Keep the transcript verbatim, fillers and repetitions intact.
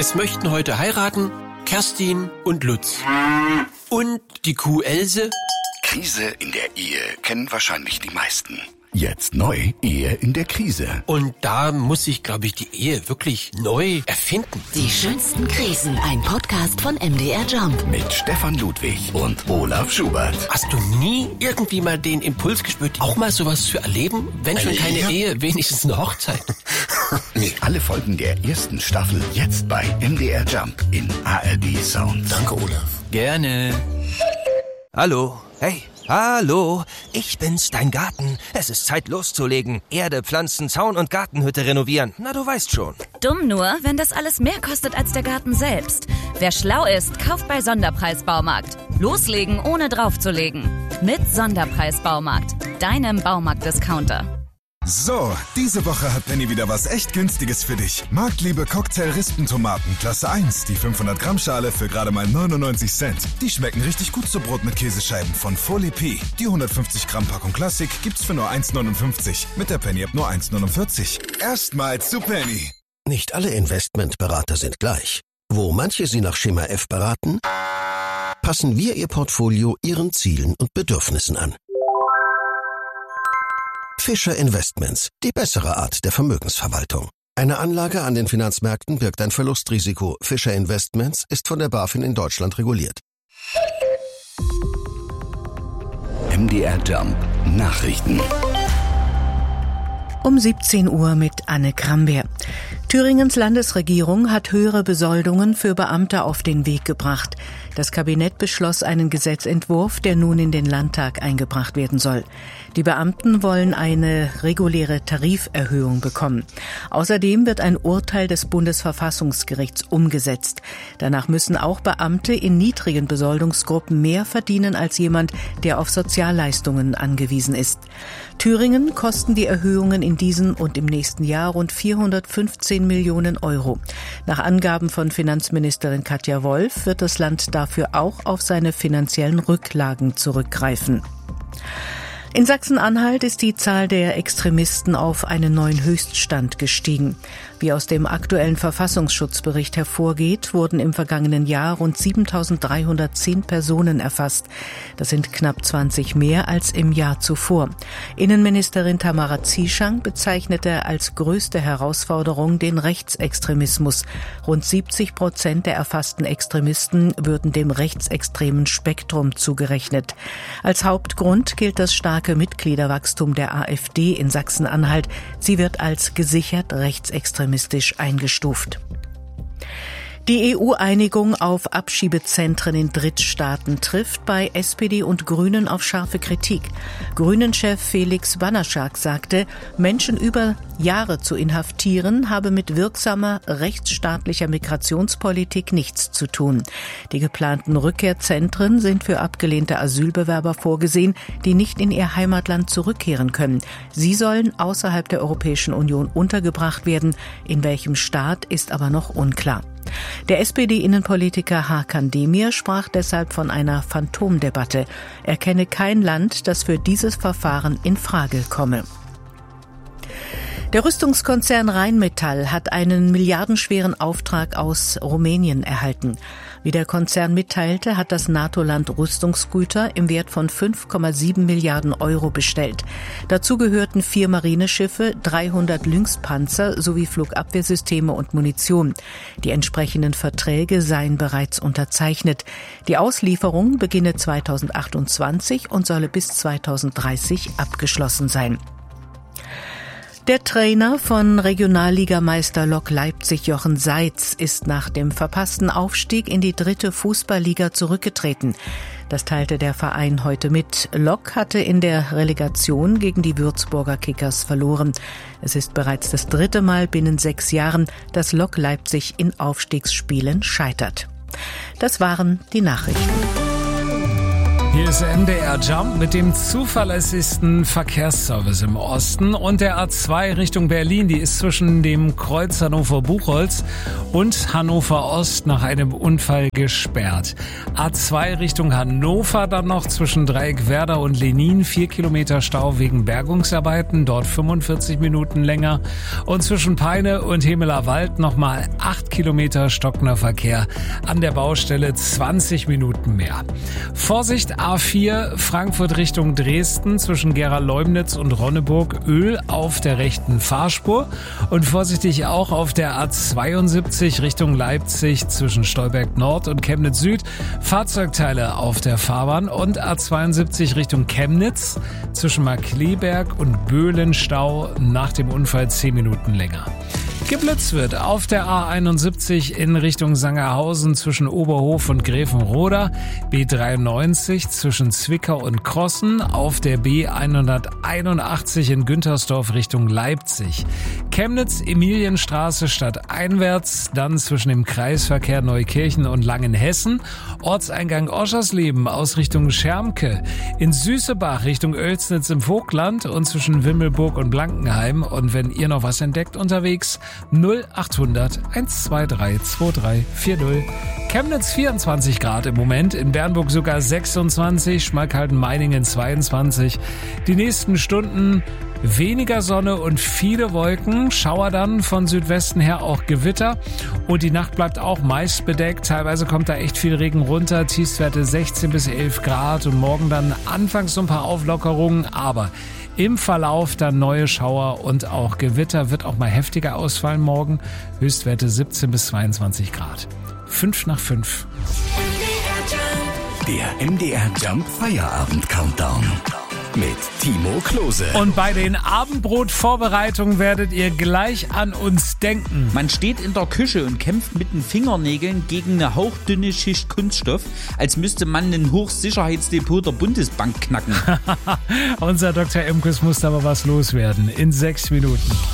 Es möchten heute heiraten Kerstin und Lutz. Und die Kuh Else. Krise in der Ehe kennen wahrscheinlich die meisten. Jetzt neu, Ehe in der Krise. Und da muss sich, glaube ich, die Ehe wirklich neu erfinden. Die schönsten Krisen, ein Podcast von M D R Jump. Mit Stefan Ludwig und Olaf Schubert. Hast du nie irgendwie mal den Impuls gespürt, auch mal sowas zu erleben? Wenn schon keine Ja. Ehe, wenigstens eine Hochzeit. Nee. Alle Folgen der ersten Staffel jetzt bei M D R Jump in A R D Sound. Danke, Olaf. Gerne. Hallo. Hey. Hallo, ich bin's, dein Garten. Es ist Zeit loszulegen. Erde, Pflanzen, Zaun und Gartenhütte renovieren. Na, du weißt schon. Dumm nur, wenn das alles mehr kostet als der Garten selbst. Wer schlau ist, kauft bei Sonderpreis Baumarkt. Loslegen, ohne draufzulegen. Mit Sonderpreis Baumarkt, deinem Baumarkt-Discounter. So, diese Woche hat Penny wieder was echt Günstiges für dich. Marktliebe Cocktail-Rispentomaten, Klasse eins, die fünfhundert Gramm Schale für gerade mal neunundneunzig Cent. Die schmecken richtig gut zu Brot mit Käsescheiben von Folie P. Die hundertfünfzig Gramm Packung Klassik gibt's für nur eins neunundfünfzig. Mit der Penny-App nur eins neunundvierzig. Erstmals zu Penny. Nicht alle Investmentberater sind gleich. Wo manche Sie nach Schema F beraten, passen wir Ihr Portfolio Ihren Zielen und Bedürfnissen an. Fischer Investments, die bessere Art der Vermögensverwaltung. Eine Anlage an den Finanzmärkten birgt ein Verlustrisiko. Fischer Investments ist von der BaFin in Deutschland reguliert. M D R Jump Nachrichten. Um siebzehn Uhr mit Anne Krambeer. Thüringens Landesregierung hat höhere Besoldungen für Beamte auf den Weg gebracht. Das Kabinett beschloss einen Gesetzentwurf, der nun in den Landtag eingebracht werden soll. Die Beamten wollen eine reguläre Tariferhöhung bekommen. Außerdem wird ein Urteil des Bundesverfassungsgerichts umgesetzt. Danach müssen auch Beamte in niedrigen Besoldungsgruppen mehr verdienen als jemand, der auf Sozialleistungen angewiesen ist. Thüringen kosten die Erhöhungen in diesem und im nächsten Jahr rund vierhundertfünfzehn Millionen Euro. Nach Angaben von Finanzministerin Katja Wolf wird das Land dafür auch auf seine finanziellen Rücklagen zurückgreifen. In Sachsen-Anhalt ist die Zahl der Extremisten auf einen neuen Höchststand gestiegen. Wie aus dem aktuellen Verfassungsschutzbericht hervorgeht, wurden im vergangenen Jahr rund siebentausenddreihundertzehn Personen erfasst. Das sind knapp zwanzig mehr als im Jahr zuvor. Innenministerin Tamara Zieschang bezeichnete als größte Herausforderung den Rechtsextremismus. Rund siebzig Prozent der erfassten Extremisten würden dem rechtsextremen Spektrum zugerechnet. Als Hauptgrund gilt das starke Mitgliederwachstum der AfD in Sachsen-Anhalt. Sie wird als gesichert rechtsextremistisch eingestuft. Die E U-Einigung auf Abschiebezentren in Drittstaaten trifft bei S P D und Grünen auf scharfe Kritik. Grünen-Chef Felix Banaschak sagte, Menschen über Jahre zu inhaftieren, habe mit wirksamer rechtsstaatlicher Migrationspolitik nichts zu tun. Die geplanten Rückkehrzentren sind für abgelehnte Asylbewerber vorgesehen, die nicht in ihr Heimatland zurückkehren können. Sie sollen außerhalb der Europäischen Union untergebracht werden. In welchem Staat ist aber noch unklar. Der S P D-Innenpolitiker Hakan Demir sprach deshalb von einer Phantomdebatte. Er kenne kein Land, das für dieses Verfahren in Frage komme. Der Rüstungskonzern Rheinmetall hat einen milliardenschweren Auftrag aus Rumänien erhalten. Wie der Konzern mitteilte, hat das NATO-Land Rüstungsgüter im Wert von fünf Komma sieben Milliarden Euro bestellt. Dazu gehörten vier Marineschiffe, dreihundert Lynx-Panzer sowie Flugabwehrsysteme und Munition. Die entsprechenden Verträge seien bereits unterzeichnet. Die Auslieferung beginne zweitausendachtundzwanzig und solle bis zweitausenddreißig abgeschlossen sein. Der Trainer von Regionalligameister Lok Leipzig Jochen Seitz ist nach dem verpassten Aufstieg in die dritte Fußballliga zurückgetreten. Das teilte der Verein heute mit. Lok hatte in der Relegation gegen die Würzburger Kickers verloren. Es ist bereits das dritte Mal binnen sechs Jahren, dass Lok Leipzig in Aufstiegsspielen scheitert. Das waren die Nachrichten. Hier ist M D R Jump mit dem zuverlässigsten Verkehrsservice im Osten und der A zwei Richtung Berlin. Die ist zwischen dem Kreuz Hannover-Buchholz und Hannover Ost nach einem Unfall gesperrt. A zwei Richtung Hannover dann noch zwischen Dreieckwerder und Lenin. Vier Kilometer Stau wegen Bergungsarbeiten, dort fünfundvierzig Minuten länger. Und zwischen Peine und Hemelerwald nochmal acht Kilometer stockender Verkehr. An der Baustelle zwanzig Minuten mehr. Vorsicht, A vier Frankfurt Richtung Dresden zwischen Gera-Leumnitz und Ronneburg, Öl auf der rechten Fahrspur und vorsichtig auch auf der A zweiundsiebzig Richtung Leipzig zwischen Stolberg Nord und Chemnitz Süd, Fahrzeugteile auf der Fahrbahn und A zweiundsiebzig Richtung Chemnitz zwischen Markkleeberg und Böhlen Stau, nach dem Unfall zehn Minuten länger. Geblitzt wird auf der A einundsiebzig in Richtung Sangerhausen zwischen Oberhof und Gräfenroda, B dreiundneunzig zwischen Zwickau und Krossen, auf der B hunderteinundachtzig in Güntersdorf Richtung Leipzig. Chemnitz, Emilienstraße stadteinwärts, dann zwischen dem Kreisverkehr Neukirchen und Langenhessen, Ortseingang Oschersleben aus Richtung Schermke, in Süßebach Richtung Oelsnitz im Vogtland und zwischen Wimmelburg und Blankenheim. Und wenn ihr noch was entdeckt unterwegs, null achthundert eins zwei drei zwei drei vier null. Chemnitz vierundzwanzig Grad im Moment, in Bernburg sogar sechsundzwanzig, Schmalkalden-Meiningen zweiundzwanzig. Die nächsten Stunden weniger Sonne und viele Wolken, Schauer dann von Südwesten her auch Gewitter und die Nacht bleibt auch meist bedeckt. Teilweise kommt da echt viel Regen runter, Tiefstwerte sechzehn bis elf Grad und morgen dann anfangs so ein paar Auflockerungen, aber im Verlauf dann neue Schauer und auch Gewitter, wird auch mal heftiger ausfallen morgen. Höchstwerte siebzehn bis zweiundzwanzig Grad. Fünf nach fünf. Der M D R Jump Feierabend Countdown mit Timo Klose. Und bei den Abendbrotvorbereitungen werdet ihr gleich an uns denken. Man steht in der Küche und kämpft mit den Fingernägeln gegen eine hauchdünne Schicht Kunststoff, als müsste man ein Hochsicherheitsdepot der Bundesbank knacken. Unser Doktor Emkus muss aber was loswerden. In sechs Minuten.